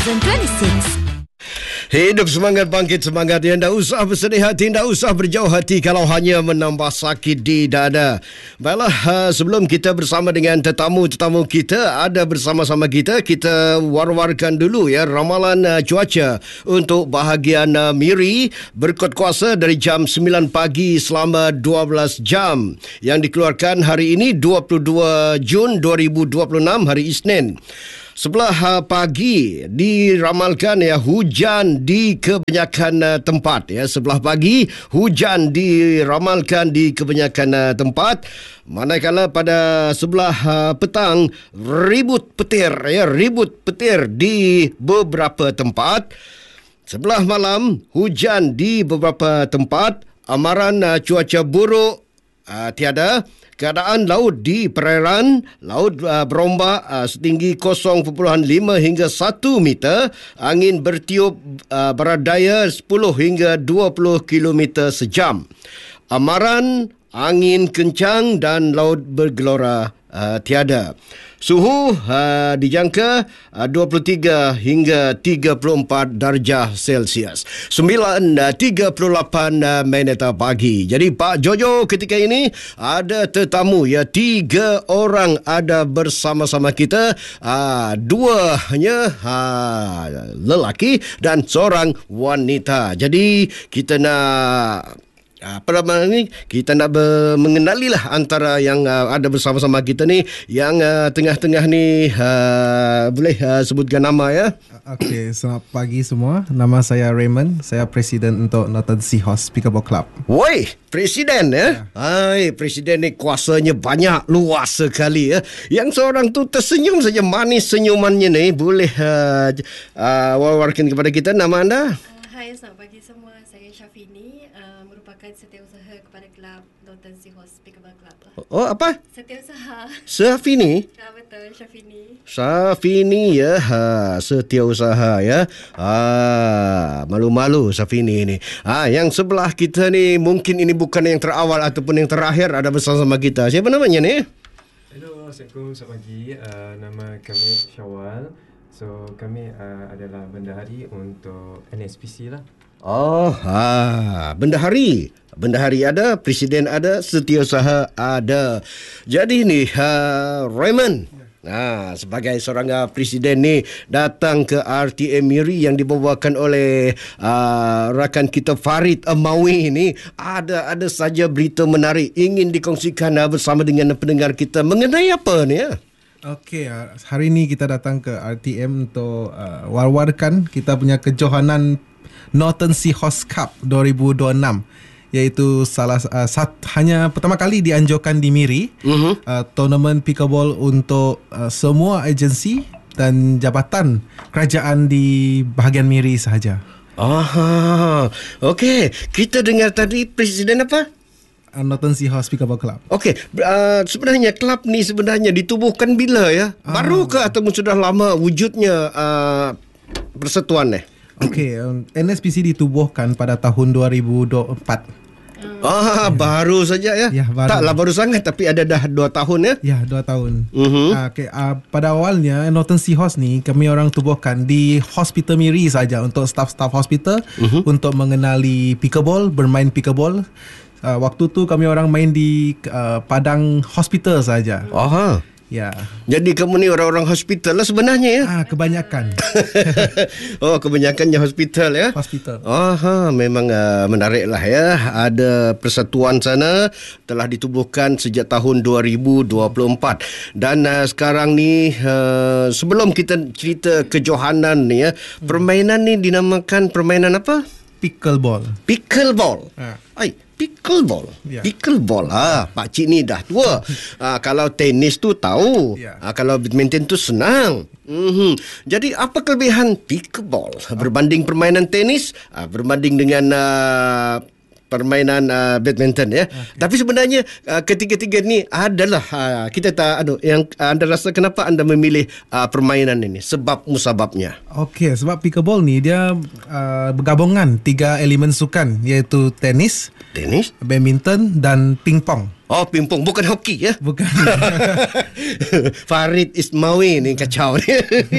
2026. Hidup semangat, bangkit semangat. Yang tak usah bersedih hati, tak usah berjauh hati kalau hanya menambah sakit di dada. Baiklah, sebelum kita bersama dengan tetamu-tetamu kita, ada bersama-sama kita war-warkan dulu ya ramalan cuaca untuk bahagian Miri berkot kuasa dari jam 9 pagi selama 12 jam yang dikeluarkan hari ini 22 Jun 2026 hari Isnin. Sebelah pagi diramalkan ya hujan di kebanyakan tempat ya. Sebelah pagi hujan diramalkan di kebanyakan tempat. Manakala pada sebelah petang ribut petir di beberapa tempat. Sebelah malam hujan di beberapa tempat. Amaran cuaca buruk tiada. Keadaan laut di perairan, laut berombak setinggi 0.5 hingga 1 meter. Angin bertiup barat daya 10 hingga 20 km sejam. Amaran, angin kencang dan laut bergelora tiada. Suhu dijangka 23 hingga 34 darjah Celsius. 9.38 minit pagi. Jadi Pak Jojo ketika ini ada tetamu ya, 3 orang ada bersama-sama kita. 2-nya lelaki dan seorang wanita. Jadi kita nak kita nak mengenalilah antara yang ada bersama-sama kita ni. Yang tengah-tengah ni boleh sebutkan nama ya. Okey, selamat pagi semua. Nama saya Raymond. Saya Presiden untuk Northern Seahorse Pickleball Club. Woi, Presiden ya? Hai, Presiden ni kuasanya banyak, luas sekali ya. Yang seorang tu tersenyum saja, manis senyumannya ni. Boleh wawarkan kepada kita nama anda? Hai, selamat pagi semua. Saya Syafini, merupakan setiausaha kepada kelab Northern Seahorse Pickleball Club. Oh, apa? Setiausaha. Syafini? Betul, Syafini. Syafini ya, setiausaha ya. Malu-malu Syafini ni. Yang sebelah kita ni mungkin ini bukan yang terawal ataupun yang terakhir ada bersama kita. Siapa namanya ni? Hello, Assalamualaikum, selamat pagi. Nama kami Syawal. So, kami adalah bendahari untuk NSPC lah. Bendahari. Bendahari ada, Presiden ada, setiausaha ada. Jadi ni Raymond sebagai seorang Presiden ni datang ke RTM Miri yang dibawakan oleh rakan kita Farid Amawi ni. Ada saja berita menarik ingin dikongsikan bersama dengan pendengar kita. Mengenai apa ni ya? Okey, hari ini kita datang ke RTM untuk war-warkan kita punya kejohanan Northern Seahorse Cup 2026, iaitu hanya pertama kali dianjurkan di Miri. Tournament pickleball untuk semua agensi dan jabatan kerajaan di bahagian Miri sahaja. Okey, kita dengar tadi Presiden apa? Northern Seahorse Pickleball Club. Okey, sebenarnya kelab ni sebenarnya ditubuhkan bila ya? Baru ke atau sudah lama wujudnya persatuan ni? Okey, NSPC ditubuhkan pada tahun 2024. Baru saja ya? Ya, baru. Taklah baru sangat, tapi ada dah 2 tahun ya? Ya, 2 tahun. Pada awalnya Northern Seahorse ni kami orang tubuhkan di Hospital Miri saja untuk staf-staf hospital untuk mengenali pickleball, bermain pickleball. Waktu tu kami orang main di padang hospital saja. Ya. Jadi kamu ni orang-orang hospital lah sebenarnya ya? Kebanyakan. Kebanyakannya hospital ya? Hospital. Memang menarik lah ya. Ada persatuan sana telah ditubuhkan sejak tahun 2024. Dan sekarang ni sebelum kita cerita kejohanan ni ya, permainan ni dinamakan permainan apa? Pickleball. Pickleball. Pickleball. Ya. Pickleball. Pak cik ni dah tua. Kalau tenis tu tahu. Ya. Kalau badminton tu senang. Jadi apa kelebihan pickleball berbanding permainan tenis, berbanding dengan permainan badminton ya. Okay. Tapi sebenarnya ketiga-tiga ni adalah kita tak yang anda rasa kenapa anda memilih permainan ini, sebab musababnya. Okey, sebab pickleball ni dia bergabungan 3 elemen sukan, iaitu tenis, badminton dan pingpong. Oh, pingpong. Bukan hoki ya? Bukan. Farid Ismawi ni kacau ni.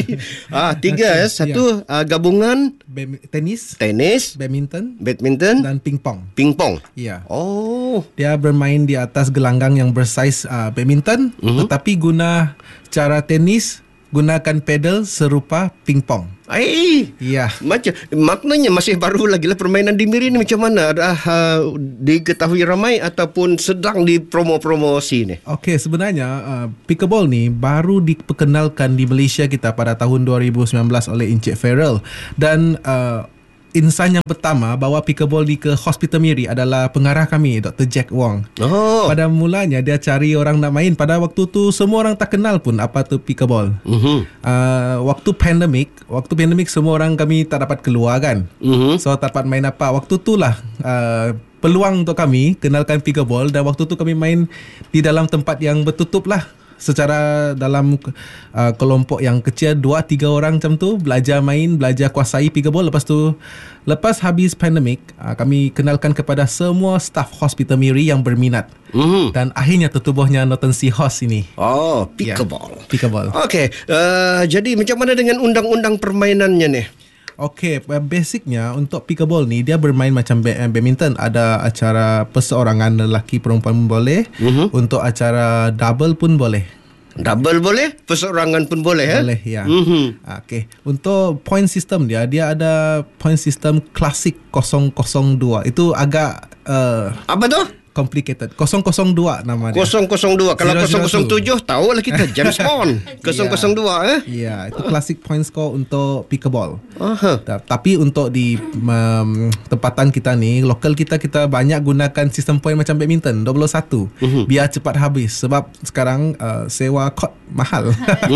Tiga ya. Satu gabungan Tenis, badminton dan pingpong. pingpong. Ya. Oh. Dia bermain di atas gelanggang yang bersaiz badminton, tetapi guna cara tenis gunakan pedal serupa pingpong. Ya. Maknanya masih baru lagi lah permainan di Miri ni. Macam mana? Diketahui ramai ataupun sedang dipromosi ni? Okey, sebenarnya pickleball ni baru diperkenalkan di Malaysia kita pada tahun 2019 oleh Encik Farrell, dan insan yang pertama bawa pickleball ni ke Hospital Miri adalah pengarah kami, Dr. Jack Wong. Pada mulanya dia cari orang nak main. Pada waktu tu semua orang tak kenal pun apa tu pickleball. Waktu pandemik semua orang kami tak dapat keluar kan. So tak dapat main apa. Waktu tu lah peluang untuk kami kenalkan pickleball, dan waktu tu kami main di dalam tempat yang bertutup lah. Secara dalam kelompok yang kecil 2-3 orang macam tu, belajar kuasai pickleball. Lepas habis pandemik, kami kenalkan kepada semua staf Hospital Miri yang berminat. Dan akhirnya tertubuhnya Norton Seahorse ini. Pickleball. Pickleball. Okey, jadi macam mana dengan undang-undang permainannya ni? Okey, basicnya untuk pickleball ni dia bermain macam badminton. Ada acara perseorangan lelaki perempuan pun boleh. Untuk acara double pun boleh. Double boleh, perseorangan pun boleh. Boleh, ya. Okey, untuk point system dia ada point system klasik 002. Itu agak apa tu? complicated. 002 nama dia. 002. Kalau 007 tahulah kita James Bond. 002 Ya, itu classic point score untuk pickleball. Tapi untuk di tempatan kita ni, lokal kita banyak gunakan sistem point macam badminton 21. Biar cepat habis, sebab sekarang sewa court mahal.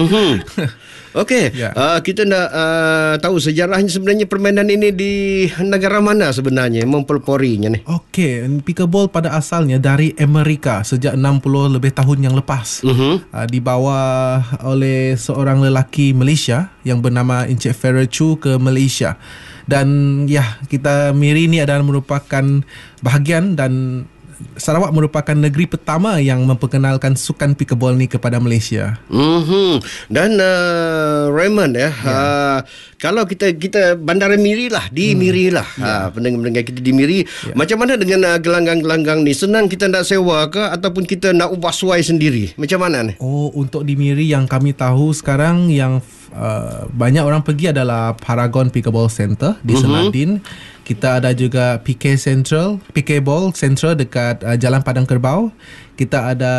Okey, kita nak tahu sejarahnya sebenarnya permainan ini di negara mana sebenarnya mempeloporinya ni? Okey, pickleball pada asalnya dari Amerika sejak 60 lebih tahun yang lepas. Dibawa oleh seorang lelaki Malaysia yang bernama Encik Farrell Chu ke Malaysia. Dan kita Miri ni adalah merupakan bahagian, dan Sarawak merupakan negeri pertama yang memperkenalkan sukan pickleball ni kepada Malaysia. Dan Raymond kalau kita Bandara Miri lah, di Miri lah. Pendengar-pendengar kita di Miri, macam mana dengan gelanggang-gelanggang ni? Senang kita nak sewa ke ataupun kita nak ubah suai sendiri? Macam mana ni? Untuk di Miri yang kami tahu sekarang yang banyak orang pergi adalah Paragon Pickleball Center di Senadin. Kita ada juga Pickleball Central dekat Jalan Padang Kerbau. Kita ada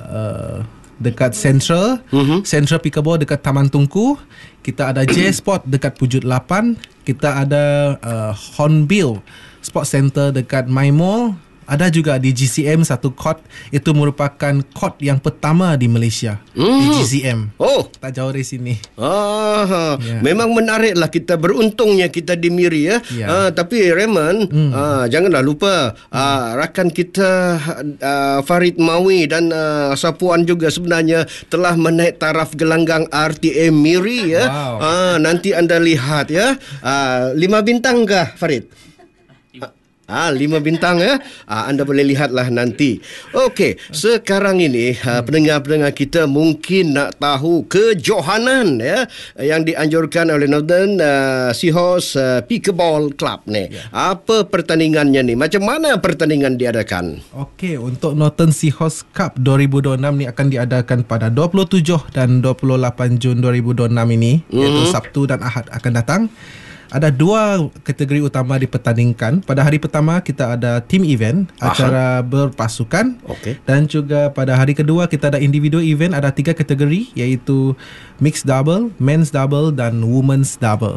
dekat Central Pickleball dekat Taman Tunku. Kita ada J-Sport dekat Pujut 8. Kita ada Hornbill Sport Center dekat My Mall. Ada juga di GCM satu court. Itu merupakan court yang pertama di Malaysia. Di GCM. Tak jauh dari sini. Memang menariklah, kita beruntungnya kita di Miri tapi Raymond, janganlah lupa rakan kita Farid Mawi dan Sapuan juga sebenarnya telah menaik taraf gelanggang RTM Miri nanti anda lihat 5 bintang kah Farid? 5 bintang anda boleh lihatlah nanti. Okey, sekarang ini pendengar-pendengar kita mungkin nak tahu kejohanan yang dianjurkan oleh Norton Seahorse Pickleball Club ni. Apa pertandingannya ni? Macam mana pertandingan diadakan? Okey, untuk Norton Seahorse Cup 2026 ni akan diadakan pada 27 dan 28 Jun 2026 ini, iaitu Sabtu dan Ahad akan datang. Ada 2 kategori utama dipertandingkan. Pada hari pertama kita ada team event, acara berpasukan. Dan juga pada hari kedua kita ada individual event, ada 3 kategori, iaitu mixed double, men's double dan women's double.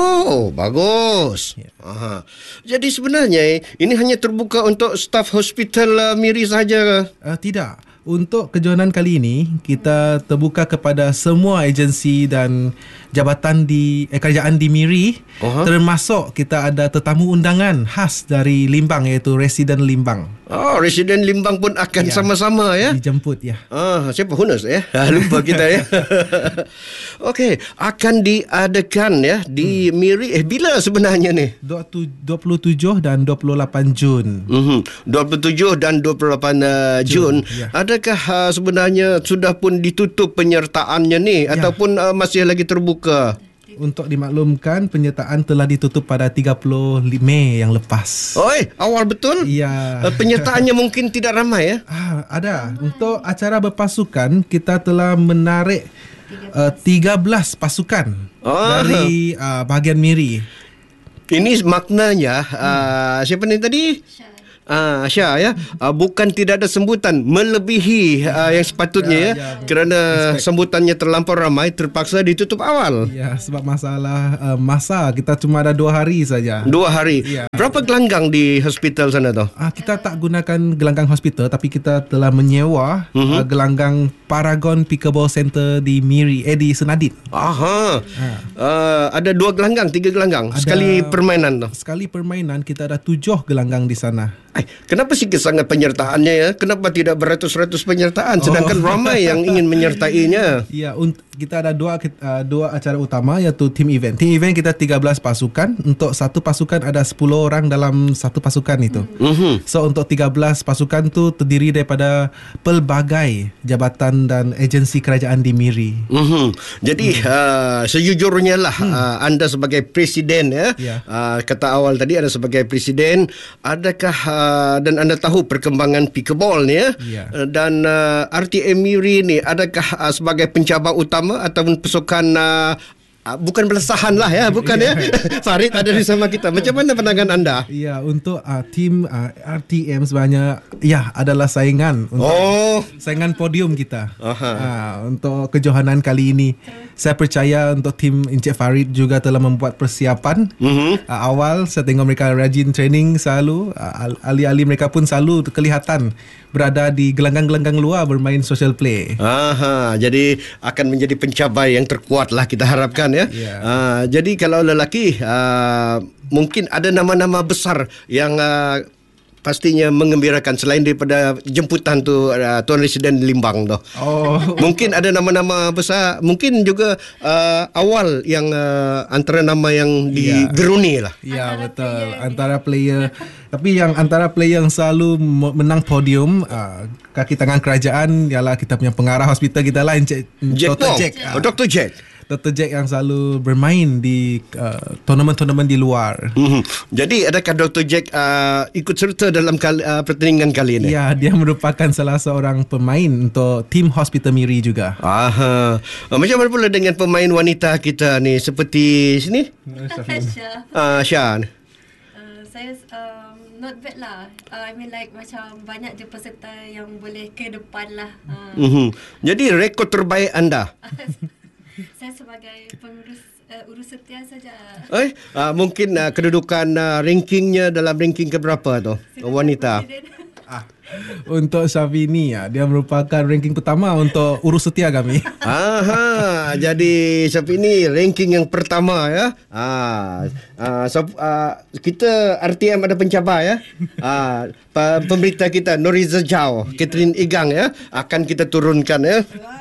Bagus. Jadi sebenarnya ini hanya terbuka untuk staf hospital Miri sahaja ke? Tidak. Untuk kejohanan kali ini, kita terbuka kepada semua agensi dan jabatan di kerajaan di Miri. Termasuk kita ada tetamu undangan khas dari Limbang, iaitu residen Limbang. Oh, residen Limbang pun akan sama-sama ya. Dijemput ya. Siapa Hunus ya? Lupa kita ya. Okey, akan diadakan ya di Miri. Bila sebenarnya ni? 27 dan 28 Jun. 27 dan 28 Jun. Ya. Adakah sebenarnya sudah pun ditutup penyertaannya ni ataupun masih lagi terbuka? Untuk dimaklumkan, penyertaan telah ditutup pada 30 Mei yang lepas. Oi, awal betul? Ya. Penyertaannya mungkin tidak ramai ya? Ada. Untuk acara berpasukan, kita telah menarik 13 pasukan dari bahagian Miri. Ini maknanya siapa ni tadi? Syah ya, bukan tidak ada sambutan, melebihi yang sepatutnya ya, kerana sambutannya terlampau ramai, terpaksa ditutup awal. Ya, sebab masalah masa kita cuma ada 2 hari saja. 2 hari. Ya. Berapa gelanggang di hospital sana tu? Kita tak gunakan gelanggang hospital, tapi kita telah menyewa gelanggang Paragon Pickleball Center di Miri, di Senadin. Ada 2 gelanggang, 3 gelanggang sekali permainan tu. Sekali permainan kita ada 7 gelanggang di sana. Kenapa sikit sangat penyertaannya ya? Kenapa tidak beratus-ratus penyertaan sedangkan ramai yang ingin menyertainya? Ya, kita ada dua acara utama, iaitu team event. Team event kita 13 pasukan. Untuk satu pasukan ada 10 orang dalam satu pasukan itu. So untuk 13 pasukan tu terdiri daripada pelbagai jabatan dan agensi kerajaan di Miri. Jadi sejujurnya lah anda sebagai presiden ya. Kata awal tadi anda sebagai presiden, adakah dan anda tahu perkembangan pickleball ni ya? Dan RTM Miri ni adakah sebagai pencabar utama ataupun pasukan bukan belasahan lah ya, bukan ya? Farid ada di sama kita. Macam mana pandangan anda? Ya, untuk tim RTM sebenarnya adalah saingan untuk saingan podium kita. Untuk kejohanan kali ini, saya percaya untuk tim Encik Farid juga telah membuat persiapan. Awal saya tengok mereka rajin training selalu. Ahli-ahli mereka pun selalu kelihatan berada di gelanggang-gelanggang luar bermain social play. Jadi akan menjadi pencabar yang terkuat lah kita harapkan ya. Jadi kalau lelaki mungkin ada nama-nama besar yang pastinya mengembirakan selain daripada jemputan tu Tuan Residen Limbang tu. Mungkin ada nama-nama besar, mungkin juga awal yang antara nama yang digeruni lah. Ya, betul. Antara player. Tapi yang antara player yang selalu menang podium kaki tangan kerajaan ialah kita punya pengarah hospital kita lah, Encik Dr. Jack. Dr. Jack. Dr. Jack yang selalu bermain di tournament-tournament di luar. Jadi adakah Dr. Jack ikut serta dalam pertandingan kali ini? Ya, dia merupakan salah seorang pemain untuk tim Hospital Miri juga. Macam mana pula dengan pemain wanita kita ni seperti sini? Syah. Saya not bad lah. I mean like macam banyak je peserta yang boleh ke depan lah. Jadi rekod terbaik anda? Saya sebagai pengurus urus setia saja. Mungkin kedudukan rankingnya dalam ranking keberapa tu wanita? Untuk Syafini, dia merupakan ranking pertama untuk urus setia kami. Jadi Syafini ranking yang pertama ya. Kita RTM ada pencabar ya. Pemberita kita Noriza Jao, Catherine Igang ya, akan kita turunkan ya.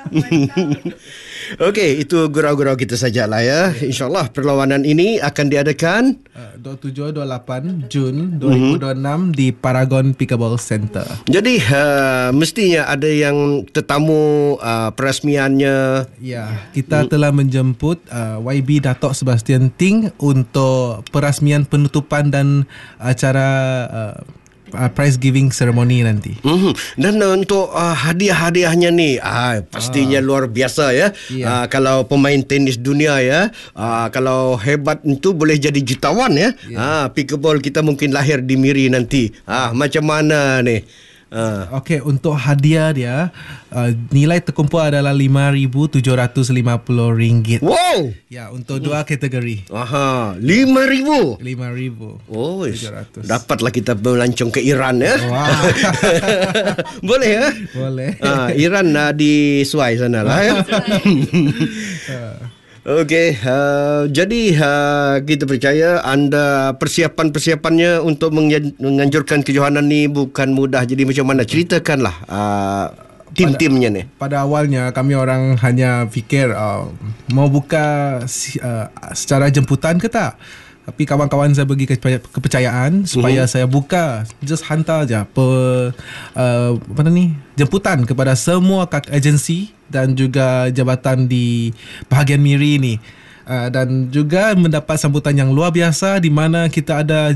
Okey, itu gurau-gurau kita sajalah ya. InsyaAllah perlawanan ini akan diadakan 27-28 Jun 2026 di Paragon Pickleball Center. Jadi mestinya ada yang tetamu perasmiannya. Ya, kita telah menjemput YB Datuk Sebastian Ting untuk perasmian penutupan dan acara prize giving ceremony nanti. Dan untuk hadiah-hadiahnya ni pastinya luar biasa ya. Kalau pemain tenis dunia ya, kalau hebat itu boleh jadi jutawan ya. Pickleball kita mungkin lahir di Miri nanti. Macam mana ni? Okey, untuk hadiah dia nilai terkumpul adalah RM5,750. Wow. Ya, untuk 2 kategori. RM5,000. RM5,700. Dapatlah kita melancong ke Iran ya. Boleh ya? Boleh. Iran di Suai sana lah ya. Okey, jadi kita percaya anda persiapannya untuk menganjurkan kejohanan ni bukan mudah. Jadi macam mana? Ceritakanlah tim-timnya ni. Pada awalnya kami orang hanya fikir mau buka secara jemputan ke tak. Tapi kawan-kawan saya bagi kepercayaan supaya saya buka, just hantar je jemputan kepada semua agensi dan juga jabatan di bahagian Miri ni. Dan juga mendapat sambutan yang luar biasa di mana kita ada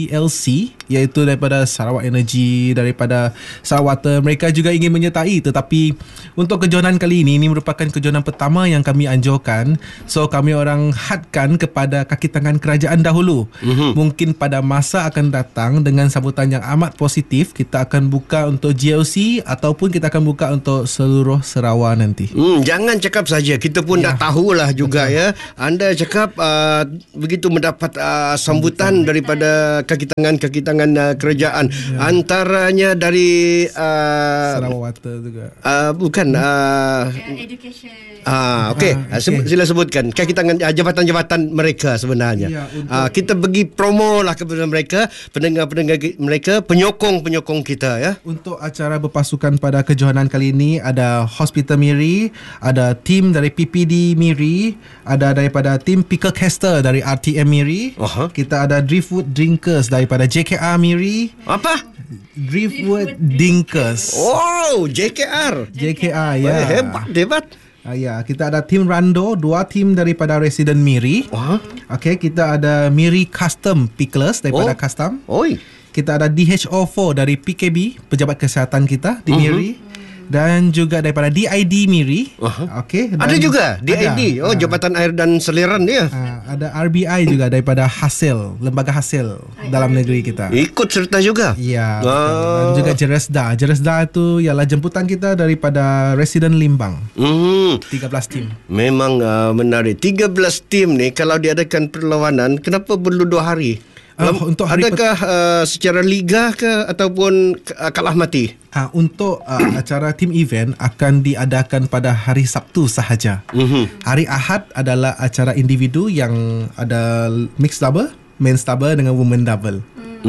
GLC, iaitu daripada Sarawak Energy, daripada Sarawak Water. Mereka juga ingin menyertai, tetapi untuk kejohanan kali ini merupakan kejohanan pertama yang kami anjurkan. So kami orang hadkan kepada kaki tangan kerajaan dahulu. Mungkin pada masa akan datang dengan sambutan yang amat positif, kita akan buka untuk GLC ataupun kita akan buka untuk seluruh Sarawak nanti. Jangan cakap saja, kita pun dah tahulah juga ya. Anda cakap begitu mendapat sambutan daripada kaki tangan kerajaan. Antaranya dari Sarawak Water juga. Bukan Education. Okey. Sila sebutkan kaki tangan jabatan-jabatan mereka sebenarnya. Ya, kita bagi promo lah kepada mereka, pendengar-pendengar mereka, penyokong-penyokong kita ya. Untuk acara berpasukan pada kejohanan kali ini ada Hospital Miri, ada tim dari PPD Miri, ada daripada tim Picklecaster dari RTM Miri. Kita ada Driftwood Drinkers daripada JKR Miri. Apa? Driftwood Drinkers. Wow, JKR. Ya. Hebat. Ya, kita ada tim Rando, 2 tim daripada resident Miri. Okey, kita ada Miri Custom Pickles daripada Custom. Kita ada DHO4 dari PKB, pejabat kesihatan kita di Miri. Dan juga daripada DID Miri. Okey. Ada juga DID. Jabatan Air dan Saliran dia. Ada RBI juga daripada Hasil, lembaga hasil dalam negeri kita. Ikut serta juga. Ya. Dan juga Jeresda. Jeresda itu ialah jemputan kita daripada resident Limbang. 13 tim. Memang menarik. 13 tim ni kalau diadakan perlawanan, kenapa perlu 2 hari? Untuk hari adakah secara liga ke ataupun kalah mati? Untuk acara team event akan diadakan pada hari Sabtu sahaja. Hari Ahad adalah acara individu yang ada mixed double, men's double dengan women double.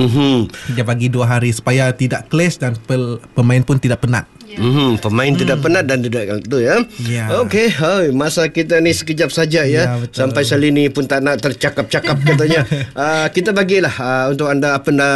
Dia bagi 2 hari supaya tidak clash dan pemain pun tidak penat. Pemain tidak penat dan tidak itu ya. Okey, masa kita ni sekejap saja ya. Sampai Salini pun tak nak tercakap-cakap katanya. Kita bagilah untuk anda apa nak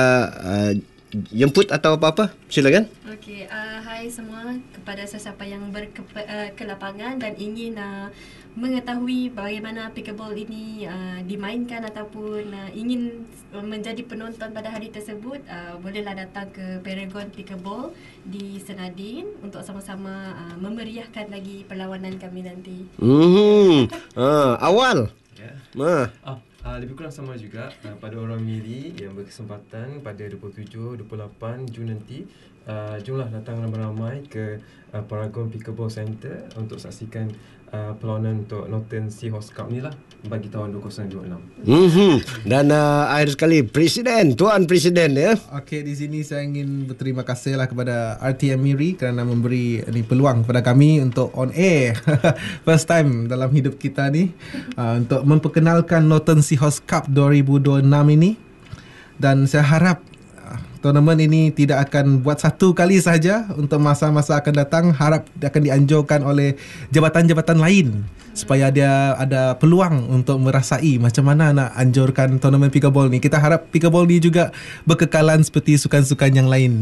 jemput atau apa-apa. Silakan. Okey, hai semua, kepada sesiapa yang ke lapangan dan ingin mengetahui bagaimana pickleball ini dimainkan ataupun ingin menjadi penonton pada hari tersebut, bolehlah datang ke Paragon Pickleball di Senadin untuk sama-sama memeriahkan lagi perlawanan kami nanti. Awal. Lebih kurang sama juga pada orang Miri yang berkesempatan pada 27-28 Jun nanti. Jomlah datang ramai-ramai ke Paragon Pickleball Center untuk saksikan perlawanan untuk Northern Seahorse Cup ni lah bagi tahun 2026. Dan akhir sekali Tuan Presiden ya. Okey, di sini saya ingin berterima kasih lah kepada RTM Miri kerana memberi peluang kepada kami untuk on air first time dalam hidup kita ni, untuk memperkenalkan Northern Seahorse Cup 2026 ini. Dan saya harap tournament ini tidak akan buat satu kali sahaja, untuk masa-masa akan datang harap akan dianjurkan oleh jabatan-jabatan lain supaya dia ada peluang untuk merasai macam mana nak anjurkan tournament pickleball ni. Kita harap pickleball ni juga berkekalan seperti sukan-sukan yang lain.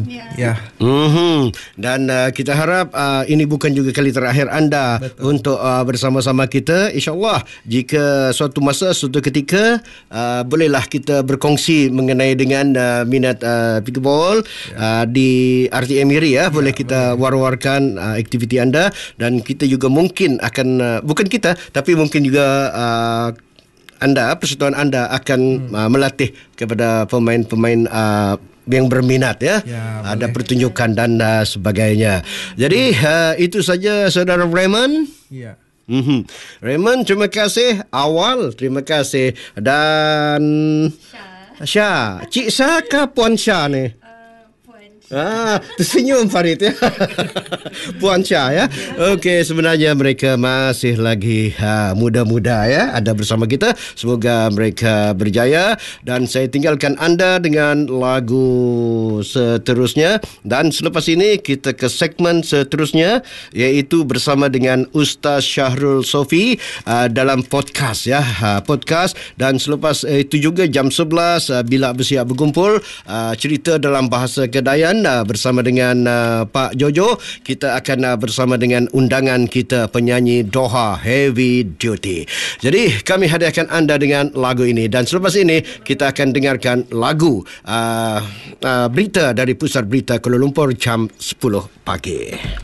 Dan kita harap ini bukan juga kali terakhir anda untuk bersama-sama kita. InsyaAllah jika suatu masa, suatu ketika bolehlah kita berkongsi mengenai dengan minat pickleball di RTM Miri ya. Boleh kita war-warkan aktiviti anda, dan kita juga mungkin akan bukan kita tapi mungkin juga anda, persatuan anda akan melatih kepada pemain-pemain yang berminat ya. Ada pertunjukan dan sebagainya. Jadi itu saja saudara Raymond. Raymond, terima kasih. Awal, terima kasih. Dan Syah. Cik Syah ke Puan Syah ni? Tersenyum Farid ya. Puan Syah ya. Okey, sebenarnya mereka masih lagi muda-muda ya. Ada bersama kita. Semoga mereka berjaya. Dan saya tinggalkan anda dengan lagu seterusnya. Dan selepas ini kita ke segmen seterusnya, iaitu bersama dengan Ustaz Syahrul Sofi dalam podcast ya. Podcast. Dan selepas itu juga jam 11 bila bersiap berkumpul, cerita dalam bahasa Kedayan bersama dengan Pak Jojo. Kita akan bersama dengan undangan kita, penyanyi Doha Heavy Duty. Jadi kami hadiahkan anda dengan lagu ini. Dan selepas ini kita akan dengarkan lagu berita dari Pusat Berita Kuala Lumpur jam 10 pagi.